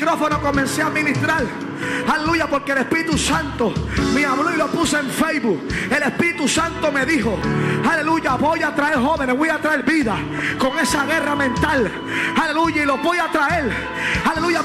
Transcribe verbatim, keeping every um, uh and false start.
micrófono comencé a ministrar. Aleluya, porque el Espíritu Santo me habló y lo puse en Facebook. El Espíritu Santo me dijo: aleluya, voy a traer jóvenes, voy a traer vida con esa guerra mental. Aleluya, y los voy a traer. Aleluya.